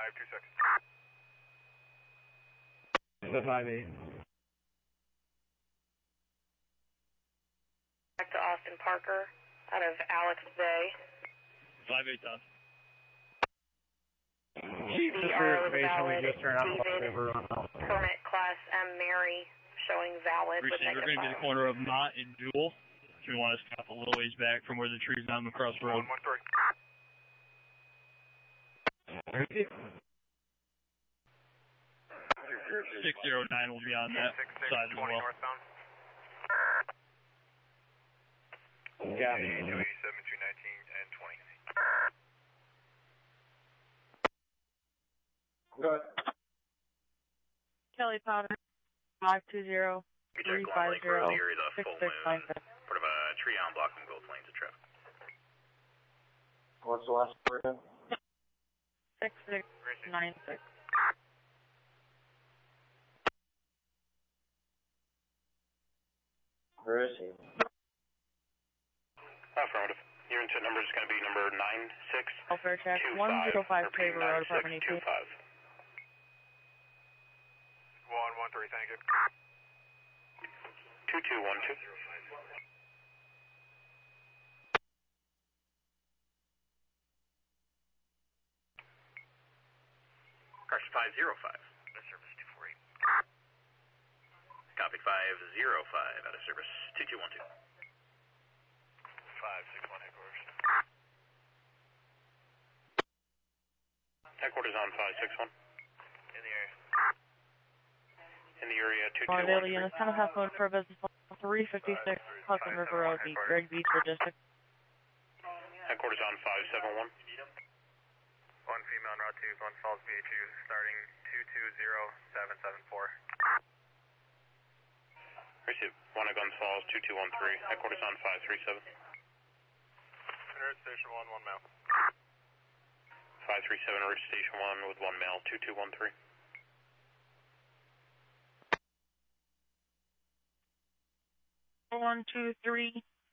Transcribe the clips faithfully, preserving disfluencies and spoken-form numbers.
five two six. The five eight. Back to Austin Parker out of Alex Bay. five eight Austin. Chief, The just R for O is information, we valid. just turned out David, over on permit class M Mary showing valid with Receiver, negative we're going to be five. the corner of Mott and Jewel. If you want to stop a little ways back from where the tree's down across the road. one one three. six zero nine will be on that six six side as twenty well. northbound. Yeah. seven two nineteen and twenty. Good. Kelly Powder, five two zero, three five zero, six six nine six. Part of a tree on blocking both lanes of traffic. What's the last word? six six nine six. Where is he? Affirmative. Your intent number is going to be number nine six Welfare check, two one five. zero five Repeat, Tabor Road, nine six apartment two eighteen. five. one one three, thank you. two two one two. Caution five zero five. Out of service two four eight. Copy five zero five. Out of service two two one two. five six one headquarters. Headquarters on five six one. In the area. In the area two two one two. Daily units, kind of half mode for a business three fifty-six Hudson River Road, Greg Beach Logistics. Headquarters on five seven one. One female on route two, Glen Falls B H U, starting two two zero seven seven four. Receive. One at Glen Falls, two two one three. Headquarters on five three seven. Enter station one, one male. five three seven, reach station one with one male, two two one three. One, two, three.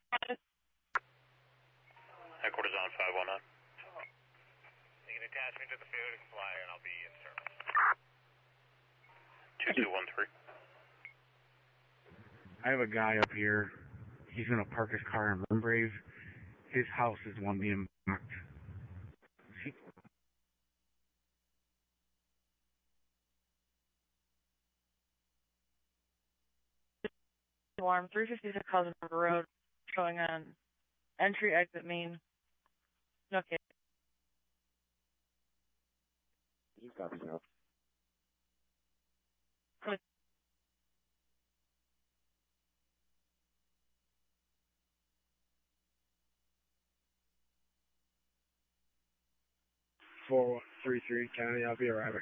Headquarters on five one nine. You can attach me to the field and fly, and I'll be in service. two two one three. I have a guy up here. He's going to park his car in Limbrave. His house is the one being blocked. Alarm three fifty-six Hudson River Road, showing an entry exit main. Okay. You copy now. four one three three, County, I'll be arriving.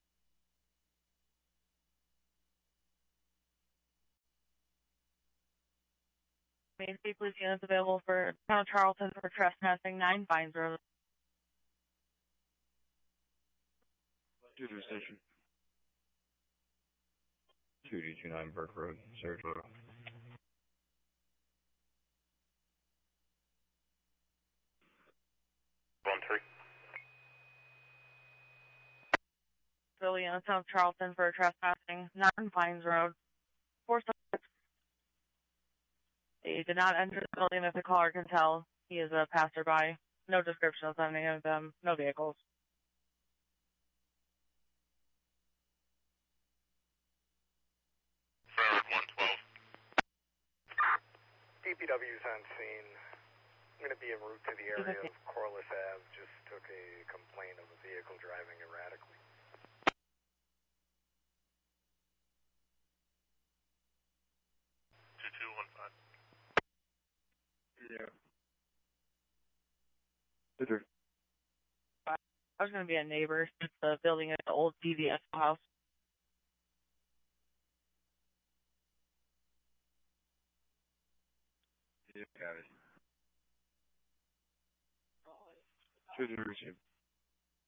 Main State Police units available for Town of Charlton for trespassing, nine Vines Road. User station. two two two nine Burke Road, Saratoga. one three. Civilian in Town of Charlton for trespassing, nine Vines Road. Four six. He did not enter the building if the caller can tell. He is a passerby. No description of any of them. No vehicles. Forward one twelve. D P W's on scene. I'm going to be en route to the area of Corliss Ave. Just took a complaint of a vehicle driving erratically. two two one five. Yeah. User. I was going to be a neighbor since the building is the old D V S house. Yeah, got it. User received.